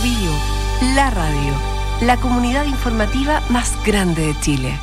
Bio, la radio, la comunidad informativa más grande de Chile.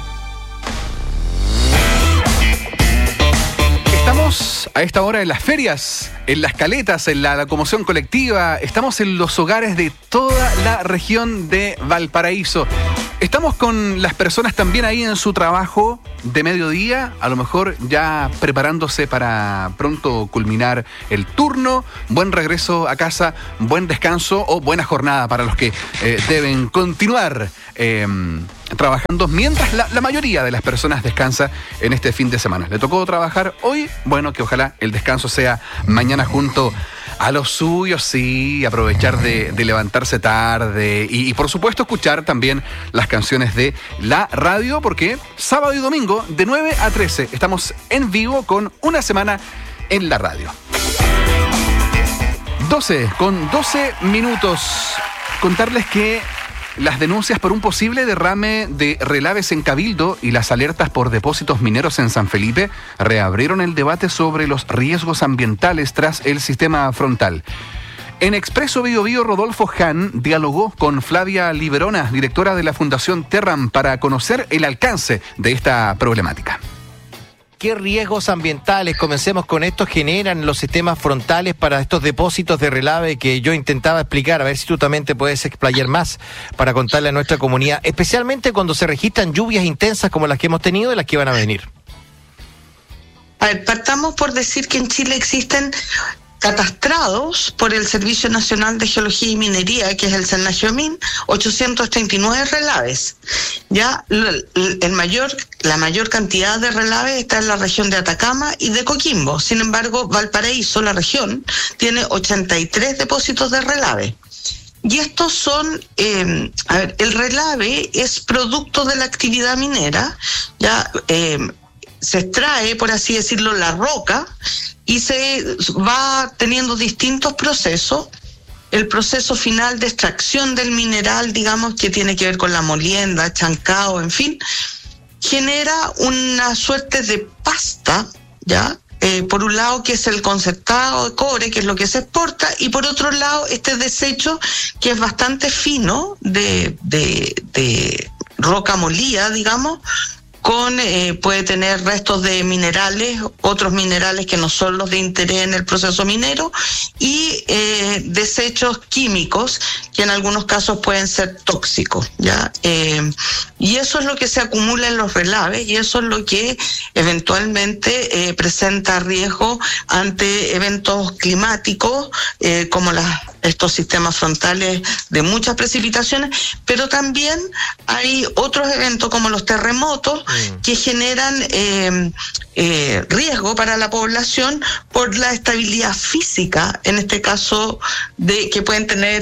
Estamos a esta hora en las ferias, en las caletas, en la locomoción colectiva. Estamos en los hogares de toda la región de Valparaíso. Estamos con las personas también ahí en su trabajo de mediodía, a lo mejor ya preparándose para pronto culminar el turno. Buen regreso a casa, buen descanso o buena jornada para los que deben continuar trabajando mientras la mayoría de las personas descansa en este fin de semana. Le tocó trabajar hoy, bueno, que ojalá el descanso sea mañana junto a los suyos, sí, aprovechar de levantarse tarde y por supuesto escuchar también las canciones de la radio, porque sábado y domingo de 9 a 13 estamos en vivo con Una Semana en la Radio. 12 minutos. Contarles que las denuncias por un posible derrame de relaves en Cabildo y las alertas por depósitos mineros en San Felipe reabrieron el debate sobre los riesgos ambientales tras el sistema frontal. En Expreso Bio Bio, Rodolfo Hahn dialogó con Flavia Liberona, directora de la Fundación Terram, para conocer el alcance de esta problemática. ¿Qué riesgos ambientales, comencemos con esto, generan los sistemas frontales para estos depósitos de relave que yo intentaba explicar? A ver si tú también te puedes explayar más para contarle a nuestra comunidad, especialmente cuando se registran lluvias intensas como las que hemos tenido y las que van a venir. A ver, partamos por decir que en Chile existen catastrados por el Servicio Nacional de Geología y Minería, que es el CENAGEOMIN, 839 relaves. Ya la mayor cantidad de relaves está en la región de Atacama y de Coquimbo. Sin embargo, Valparaíso, la región, tiene 83 depósitos de relave. Y estos son, el relave es producto de la actividad minera, ya se extrae, por así decirlo, la roca, y se va teniendo distintos procesos. El proceso final de extracción del mineral, digamos, que tiene que ver con la molienda, chancado, en fin, genera una suerte de pasta, ¿ya? Por un lado, que es el concentrado de cobre, que es lo que se exporta, y por otro lado, este desecho, que es bastante fino, de roca molida, digamos, puede tener restos de minerales, otros minerales que no son los de interés en el proceso minero, y desechos químicos que en algunos casos pueden ser tóxicos, ¿ya? Y eso es lo que se acumula en los relaves, y eso es lo que eventualmente presenta riesgo ante eventos climáticos como estos sistemas frontales de muchas precipitaciones, pero también hay otros eventos como los terremotos que generan riesgo para la población por la estabilidad física, en este caso, que pueden tener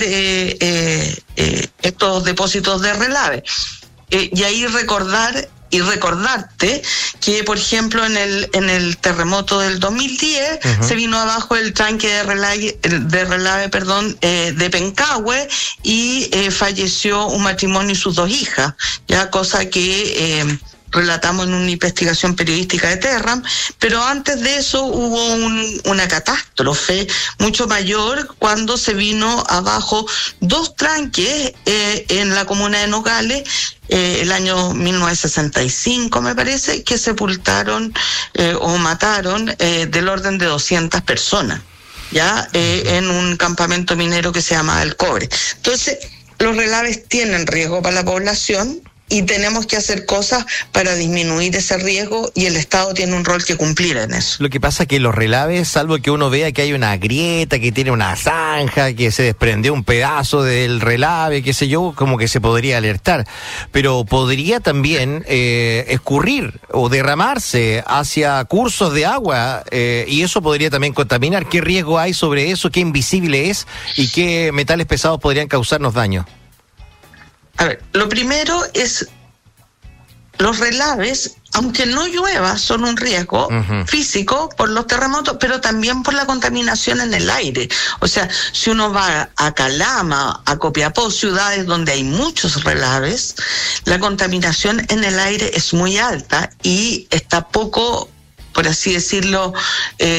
estos depósitos de relave. Y ahí recordarte que, por ejemplo, en el terremoto del 2010 se vino abajo el tanque de relave de Pencahue, y falleció un matrimonio y sus 2 hijas, ya, cosa que relatamos en una investigación periodística de Terram. Pero antes de eso hubo una catástrofe mucho mayor cuando se vino abajo 2 tranques en la comuna de Nogales, el año 1965, me parece, que sepultaron o mataron del orden de 200 personas, ya, en un campamento minero que se llama El Cobre. Entonces, los relaves tienen riesgo para la población, y tenemos que hacer cosas para disminuir ese riesgo, y el Estado tiene un rol que cumplir en eso. Lo que pasa es que los relaves, salvo que uno vea que hay una grieta, que tiene una zanja, que se desprendió un pedazo del relave, qué sé yo, como que se podría alertar, pero podría también escurrir o derramarse hacia cursos de agua, y eso podría también contaminar. ¿Qué riesgo hay sobre eso? ¿Qué invisible es? ¿Y qué metales pesados podrían causarnos daño? A ver, lo primero es, los relaves, aunque no llueva, son un riesgo físico por los terremotos, pero también por la contaminación en el aire. O sea, si uno va a Calama, a Copiapó, ciudades donde hay muchos relaves, la contaminación en el aire es muy alta y está poco, por así decirlo,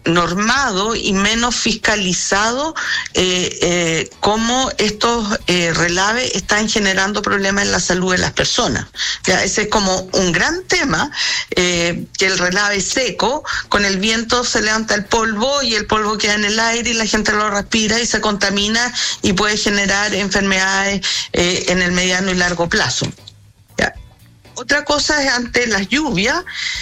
normado y menos fiscalizado cómo estos relaves están generando problemas en la salud de las personas. Ya, ese es como un gran tema, que el relave seco, con el viento se levanta el polvo y el polvo queda en el aire y la gente lo respira y se contamina y puede generar enfermedades en el mediano y largo plazo. Ya. Otra cosa es ante las lluvias,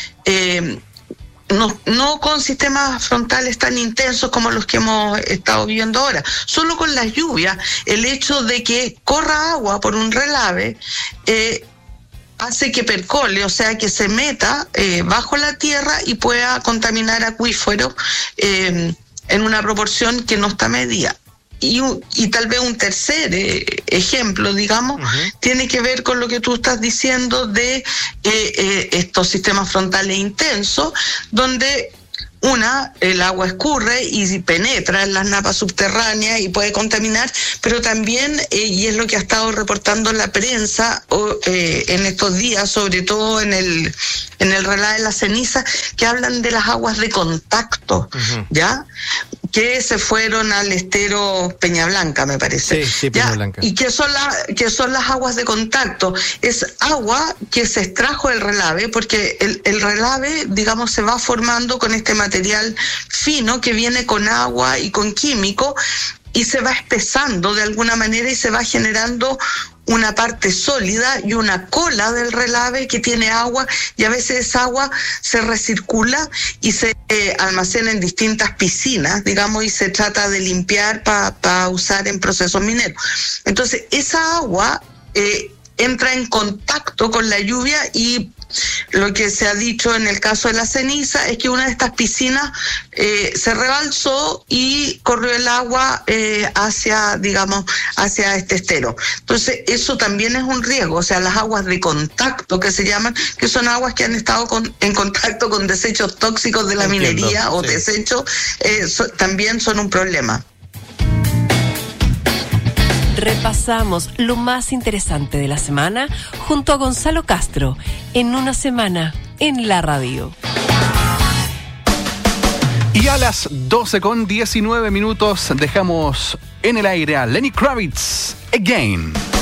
no con sistemas frontales tan intensos como los que hemos estado viviendo ahora, solo con las lluvias, el hecho de que corra agua por un relave hace que percole, o sea, que se meta bajo la tierra y pueda contaminar acuíferos en una proporción que no está medida. Y tal vez un tercer ejemplo, digamos, tiene que ver con lo que tú estás diciendo de estos sistemas frontales intensos, donde el agua escurre y penetra en las napas subterráneas y puede contaminar, pero también, y es lo que ha estado reportando la prensa en estos días, sobre todo en el relave de la ceniza, que hablan de las aguas de contacto, ¿ya? Que se fueron al estero Peña Blanca, me parece. Sí, Peña Blanca. ¿Y qué son las aguas de contacto? Es agua que se extrajo del relave, porque el relave, digamos, se va formando con este material fino que viene con agua y con químico, y se va espesando de alguna manera y se va generando una parte sólida y una cola del relave que tiene agua, y a veces esa agua se recircula y se almacena en distintas piscinas, digamos, y se trata de limpiar para usar en procesos mineros. Entonces, esa agua entra en contacto con la lluvia, y lo que se ha dicho en el caso de la ceniza es que una de estas piscinas se rebalsó y corrió el agua hacia este estero. Entonces, eso también es un riesgo. O sea, las aguas de contacto, que se llaman, que son aguas que han estado en contacto con desechos tóxicos de la minería o desechos, también son un problema. Repasamos lo más interesante de la semana junto a Gonzalo Castro en Una Semana en la Radio. Y a las 12:19 dejamos en el aire a Lenny Kravitz, Again.